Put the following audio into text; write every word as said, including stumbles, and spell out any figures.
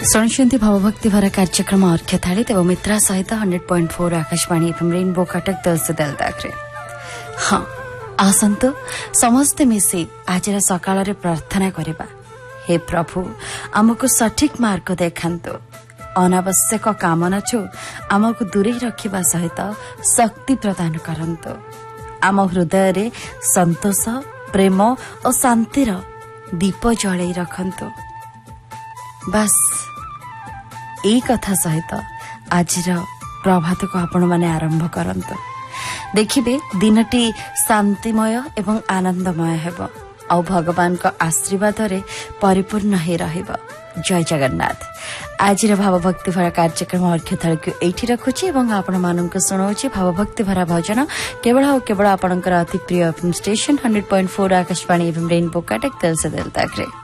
शुणुंट भावभक्ति भरा कार्यक्रम अर्घ्य थाली तेज मित्रा सहित हंड्रेड पॉइंट फोर आकाशवाणी एवं रेनबो कटक दस दलदाग्रे हाँ आसतु समस्ते मिसी आज सकाल प्रार्थना करबा। हे प्रभु आमको सठिक मार्ग देखांतु अनावश्यक कामना छु आमको दूरे रखिबा सहित शक्ति प्रदान करंतु। आम हृदय रे संतोष प्रेम और शांतिर दीप जड़े रखंतु। बस यही कथा सहित आज प्रभात को आपण माने आरंभ करंतु। देखिबे दिनटी शांतिमय एवं आनंदमय हेबो आ भगवान का आशीर्वाद रे परिपूर्ण हे रहिबो। जय जगन्नाथ। आज भावभक्ति भरा कार्यक्रम अर्घ्य थाली को एठी रखुछि एवं आपण मानक सुनाउछि भावभक्ति भरा भजन केवल और केवल आपणकर अति प्रिय station hundred point four Akashvani एवं रेनबो कटक दल से दल तक रे।